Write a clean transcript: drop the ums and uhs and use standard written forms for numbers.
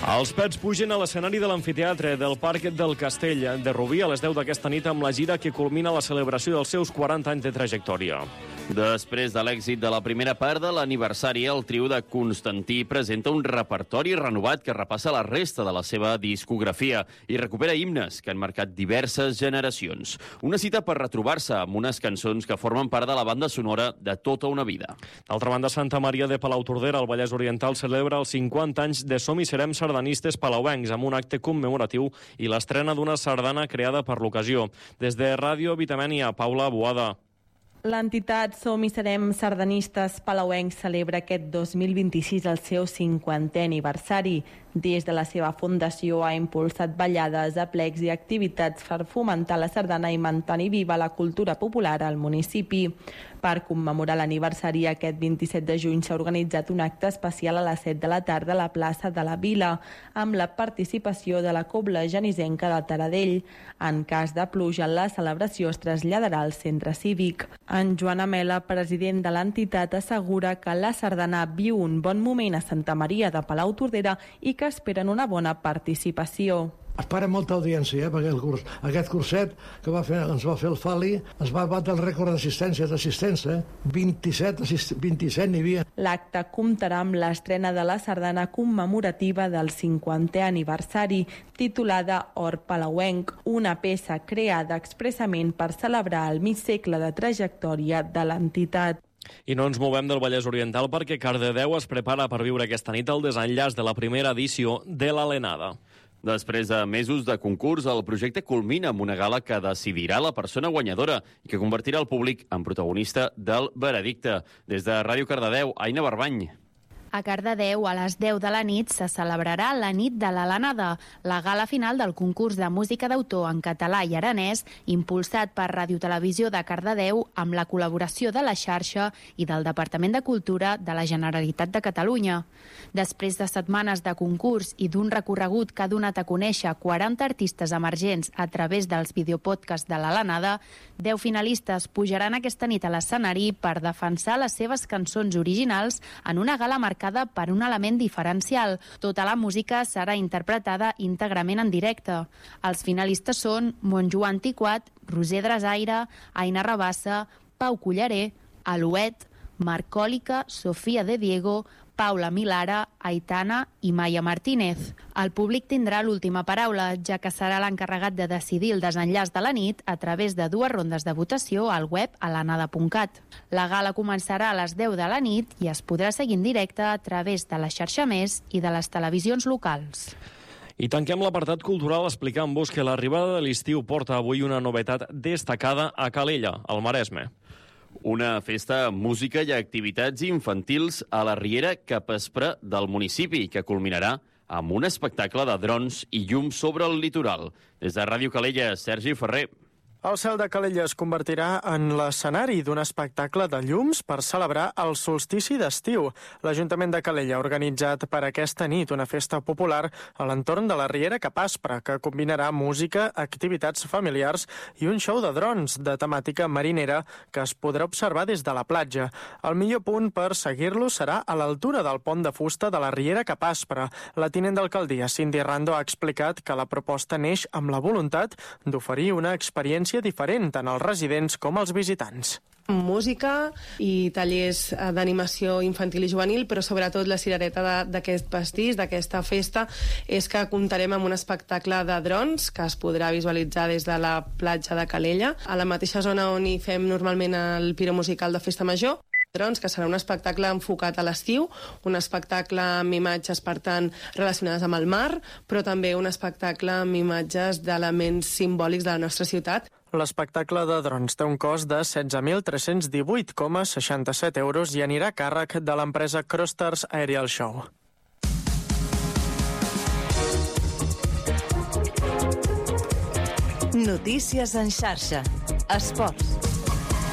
Els Pets pugen a l'escenari de l'amfiteatre del Parc del Castell de Rubí a les 10 d'aquesta nit amb la gira que culmina la celebració dels seus 40 anys de trajectòria. Després de l'èxit de la primera part de l'aniversari, el trio de Constantí presenta un repertori renovat que repassa la resta de la seva discografia i recupera himnes que han marcat diverses generacions. Una cita per retrobar-se amb unes cançons que formen part de la banda sonora de tota una vida. D'altra banda, Santa Maria de Palautordera, al Vallès Oriental, celebra els 50 anys de Som i Serem sardanistes palauencs amb un acte commemoratiu i l'estrena d'una sardana creada per l'ocasió. Des de Ràdio Vitamènia, Paula Boada. L'entitat Som i Serem sardanistes palauencs celebra aquest 2026 el seu 50è aniversari. Des de la seva fundació ha impulsat ballades, aplecs i activitats per fomentar la sardana i mantenir viva la cultura popular al municipi. Per commemorar l'aniversari, aquest 27 de juny s'ha organitzat un acte especial a les 7 de la tarda a la plaça de la Vila, amb la participació de la Cobla Genisenca de Taradell. En cas de pluja, la celebració es traslladarà al centre cívic. En Joan Amela, president de l'entitat, assegura que la sardana viu un bon moment a Santa Maria de Palautordera i que esperen una bona participació. Espera molta audiència, perquè aquest curset que ens va fer el Fali es va batre el rècord d'assistència. 27 n'hi havia. L'acte comptarà amb l'estrena de la sardana commemorativa del 50è aniversari, titulada Or Palauenc, una peça creada expressament per celebrar el mig segle de trajectòria de l'entitat. I no ens movem del Vallès Oriental perquè Cardedeu es prepara per viure aquesta nit el desenllaç de la primera edició de l'Alenada. Després de mesos de concurs, el projecte culmina amb una gala que decidirà la persona guanyadora i que convertirà el públic en protagonista del veredicte. Des de Ràdio Cardedeu, Aina Barbany. A Cardedeu, a les 10 de la nit, se celebrarà la nit de l'Alenada, la gala final del concurs de música d'autor en català i aranès, impulsat per Radiotelevisió de Cardedeu amb la col·laboració de la xarxa i del Departament de Cultura de la Generalitat de Catalunya. Després de setmanes de concurs i d'un recorregut que ha donat a conèixer 40 artistes emergents a través dels videopodcasts de l'Alenada, 10 finalistes pujaran aquesta nit a l'escenari per defensar les seves cançons originals en una gala marcada per un element diferencial. Tota la música serà interpretada íntegrament en directe. Els finalistes són Montjoan Tiquat, Roser Drasaire, Aina Rabassa, Pau Collarer, Alouet, Marcòlica, Sofia de Diego, Paula Milara, Aitana i Maya Martínez. El públic tindrà l'última paraula, ja que serà l'encarregat de decidir el desenllaç de la nit a través de 2 rondes de votació al web alanada.cat. La gala començarà a les 10 de la nit i es podrà seguir en directe a través de la xarxa Més i de les televisions locals. I tanquem l'apartat cultural explicant-vos que l'arribada de l'estiu porta avui una novetat destacada a Calella, al Maresme. Una festa amb música i activitats infantils a la riera capvespre del municipi, que culminarà amb un espectacle de drons i llums sobre el litoral. Des de Ràdio Calella, Sergi Ferrer. El cel de Calella es convertirà en l'escenari d'un espectacle de llums per celebrar el solstici d'estiu. L'Ajuntament de Calella ha organitzat per aquesta nit una festa popular a l'entorn de la riera Capaspre, que combinarà música, activitats familiars i un show de drons de temàtica marinera que es podrà observar des de la platja. El millor punt per seguir-lo serà a l'altura del pont de fusta de la riera Capaspre. La tinent d'alcaldia, Cindy Rando, ha explicat que la proposta neix amb la voluntat d'oferir una experiència diferent tant als residents com als visitants. Música i tallers d'animació infantil i juvenil, però sobretot la cirereta d'aquest pastís, d'aquesta festa, és que comptarem amb un espectacle de drons que es podrà visualitzar des de la platja de Calella, a la mateixa zona on hi fem normalment el piro musical de Festa Major. Drons, que serà un espectacle enfocat a l'estiu, un espectacle amb imatges, per tant, relacionades amb el mar, però també un espectacle amb imatges d'elements simbòlics de la nostra ciutat. L'espectacle de drons té un cost de 16.318,67 euros i anirà a càrrec de l'empresa Crosters Aerial Show. Notícies en xarxa. Esports.